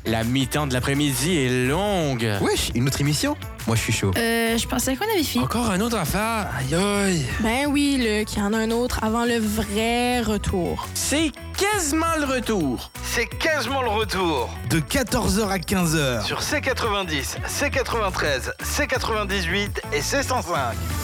La mi-temps de l'après-midi est longue. Wesh, une autre émission? Moi, je suis chaud. Je pensais qu'on avait fini. Encore un autre affaire? Aïe aïe! Ben oui, Luc, il y en a un autre avant le vrai retour. C'est quasiment le retour. C'est quasiment le retour. De 14h à 15h. Sur C90, C93, C98 et C105.